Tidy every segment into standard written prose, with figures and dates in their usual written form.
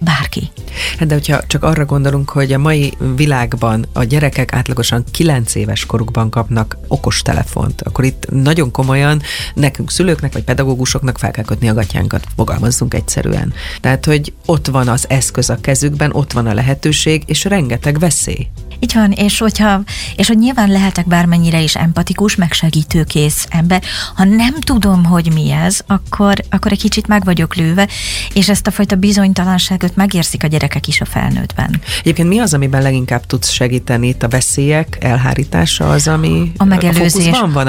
bárki. De hogyha csak arra gondolunk, hogy a mai világban a gyerekek átlagosan 9 éves korukban kapnak okostelefont, akkor itt nagyon komolyan nekünk szülőknek vagy pedagógusoknak fel kell kötni a gatyánkat, fogalmazzunk egyszerűen. Tehát, hogy ott van az eszköz a kezükben, ott van a lehetőség, és rengeteg veszély. Így van, és hogy nyilván lehetek bármennyire is empatikus, meg segítőkész ember, ha nem tudom, hogy mi ez, akkor egy kicsit meg vagyok lőve, és ezt a fajta bizonytalanságot megérzik a gyerekek is a felnőttben. Egyébként mi az, amiben leginkább tudsz segíteni? Itt a veszélyek elhárítása az, ami a fókuszban van?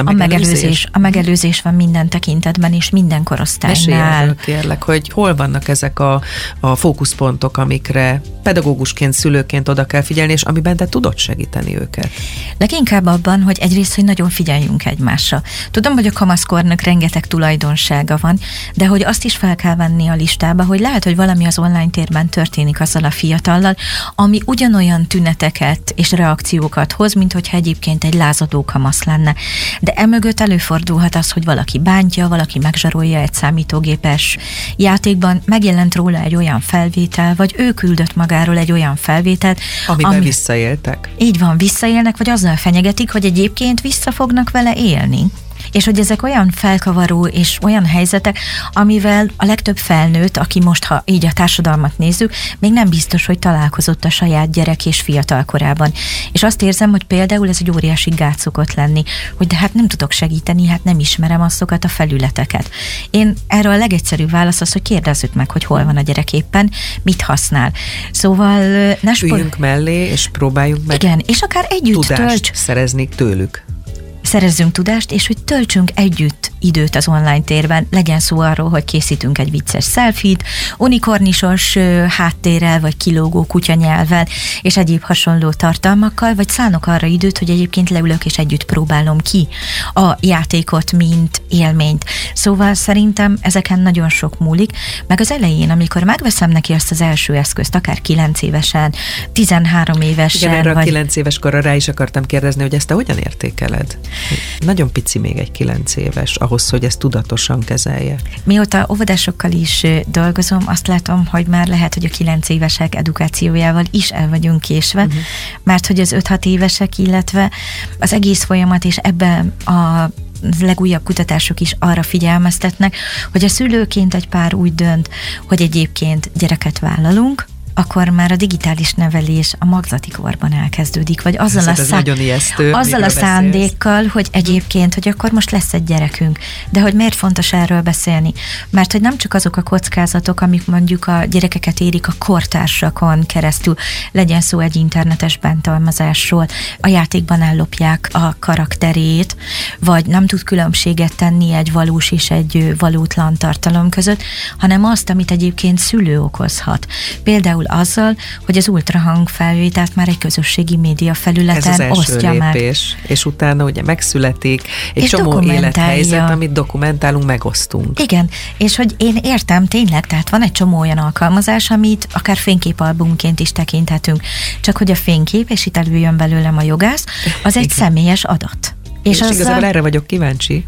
A megelőzés van minden tekintetben, és minden korosztálynál. Mesélj, kérlek, hogy hol vannak ezek a fókuszpontok, amikre pedagógusként, szülőként oda kell figyelni, és amiben te tudod segíteni őket? Leginkább abban, hogy egyrészt, hogy nagyon figyeljünk egymásra. Tudom, hogy a kamaszkornak rengeteg tulajdonsága van, de hogy azt is fel kell venni a listába, hogy lehet, hogy valami az online térben történik azzal a fiatallal, ami ugyanolyan tüneteket és reakciókat hoz, mint hogyha egyébként egy lázadó kamasz lenne. De emögött előfordulhat az, hogy valaki bántja, valaki megzsarolja egy számítógépes játékban, megjelent róla egy olyan felvétel, vagy ő küldött magáról egy olyan felvételt, amiben visszaéltek. Így van, visszaélnek, vagy azzal fenyegetik, hogy egyébként vissza fognak vele élni. És hogy ezek olyan felkavaró és olyan helyzetek, amivel a legtöbb felnőtt, aki most, ha így a társadalmat nézzük, még nem biztos, hogy találkozott a saját gyerek és fiatal korában. És azt érzem, hogy például ez egy óriási gát szokott lenni, hogy de hát nem tudok segíteni, hát nem ismerem azokat a felületeket. Én erről a legegyszerűbb válasz az, hogy kérdezzük meg, hogy hol van a gyerek éppen, mit használ. Szóval üljünk mellé, és próbáljunk meg igen, és akár együtt tudást szerezni tőlük. Szerezzünk tudást, és hogy töltsünk együtt időt az online térben. Legyen szó arról, hogy készítünk egy vicces selfie-t, unikornisos háttérrel, vagy kilógó kutyanyelvvel, és egyéb hasonló tartalmakkal, vagy szánok arra időt, hogy egyébként leülök, és együtt próbálom ki a játékot, mint élményt. Szóval szerintem ezeken nagyon sok múlik, meg az elején, amikor megveszem neki azt az első eszközt, akár 9 évesen, 13 évesen. Igen, erre a 9 éves korra rá is akartam kérdezni, hogy ezt te hogyan értékeled? Nagyon pici még egy 9 éves, ahhoz, hogy ezt tudatosan kezelje. Mióta óvodásokkal is dolgozom, azt látom, hogy már lehet, hogy a 9 évesek edukációjával is el vagyunk késve, mert hogy az 5-6 évesek, illetve az egész folyamat, és ebben a legújabb kutatások is arra figyelmeztetnek, hogy a szülőként egy pár úgy dönt, hogy egyébként gyereket vállalunk, akkor már a digitális nevelés a magzati korban elkezdődik, vagy azzal a szándékkal, hogy egyébként, hogy akkor most lesz egy gyerekünk. De hogy miért fontos erről beszélni? Mert hogy nem csak azok a kockázatok, amik mondjuk a gyerekeket érik a kortársakon keresztül, legyen szó egy internetes bántalmazásról, a játékban ellopják a karakterét, vagy nem tud különbséget tenni egy valós és egy valótlan tartalom között, hanem azt, amit egyébként szülő okozhat. Például azzal, hogy az ultrahang felvételt már egy közösségi média felületen osztja meg. Lépés, és utána ugye megszületik egy csomó élethelyzet, amit dokumentálunk, megosztunk. Igen, és hogy én értem tényleg, tehát van egy csomó olyan alkalmazás, amit akár fényképalbumként is tekinthetünk, csak hogy a fénykép, és itt előjön belőlem a jogász, az egy személyes adat. És igazából erre vagyok kíváncsi.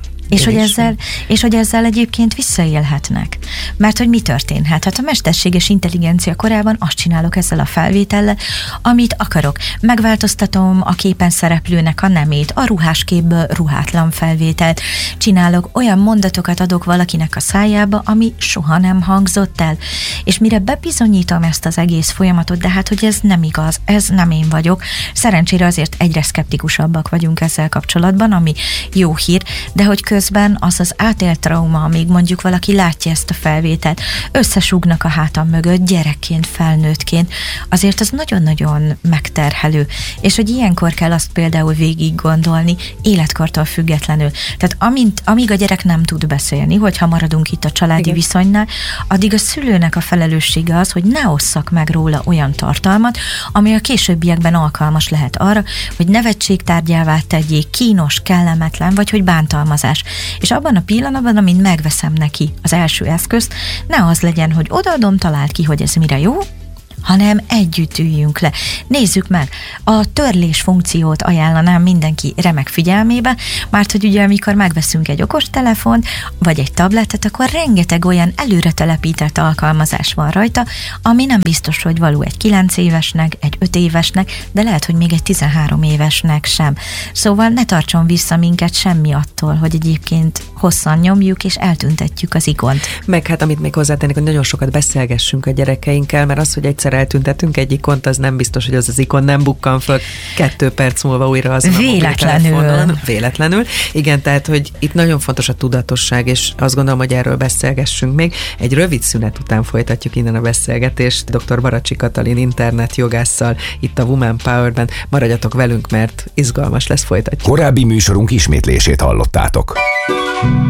És hogy ezzel egyébként visszaélhetnek. Mert hogy mi történhet? Hát a mesterséges intelligencia korában azt csinálok ezzel a felvétellel, amit akarok. Megváltoztatom a képen szereplőnek a nemét, a ruhásképből ruhátlan felvételt. Csinálok, olyan mondatokat adok valakinek a szájába, ami soha nem hangzott el. És mire bebizonyítom ezt az egész folyamatot, de hát, hogy ez nem igaz, ez nem én vagyok. Szerencsére azért egyre szkeptikusabbak vagyunk ezzel kapcsolatban, ami jó hír, de hogy közben az átélt trauma, amíg mondjuk valaki látja ezt a felvételt, összesúgnak a hátam mögött, gyerekként, felnőttként, azért az nagyon-nagyon megterhelő. És hogy ilyenkor kell azt például végig gondolni, életkortól függetlenül. Tehát amíg a gyerek nem tud beszélni, hogyha maradunk itt a családi viszonynál, addig a szülőnek a felelőssége az, hogy ne osszak meg róla olyan tartalmat, ami a későbbiekben alkalmas lehet arra, hogy nevetségtárgyává tegyék, kínos, kellemetlen, vagy hogy bántalmazás. És abban a pillanatban, amint megveszem neki az első eszközt, ne az legyen, hogy odaadom, találd ki, hogy ez mire jó, hanem együtt üljünk le. Nézzük meg, a törlés funkciót ajánlanám mindenki remek figyelmébe, mert hogy ugye amikor megveszünk egy okostelefont, vagy egy tabletet, akkor rengeteg olyan előre telepített alkalmazás van rajta, ami nem biztos, hogy való egy 9 évesnek, egy 5 évesnek, de lehet, hogy még egy 13 évesnek sem. Szóval ne tartson vissza minket semmi attól, hogy egyébként hosszan nyomjuk és eltüntetjük az ikont. Meg hát amit még hozzátennék, hogy nagyon sokat beszélgessünk a gyerekeinkkel, mert az, hogy egyszer eltüntetünk egy ikont, az nem biztos, hogy az ikon nem bukkan föl 2 perc múlva újra azon a mobiltelefonon. Véletlenül. Igen, tehát, hogy itt nagyon fontos a tudatosság, és azt gondolom, hogy erről beszélgessünk még. Egy rövid szünet után folytatjuk innen a beszélgetést dr. Baracsi Katalin internetjogásszal itt a Woman Power-ben. Maradjatok velünk, mert izgalmas lesz, folytatjuk. Korábbi műsorunk ismétlését hallottátok.